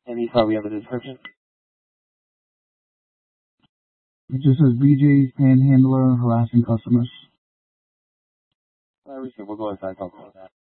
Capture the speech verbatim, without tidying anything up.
And you thought we have a description? It just says B J's panhandler harassing customers. All right, we'll go inside and talk about that.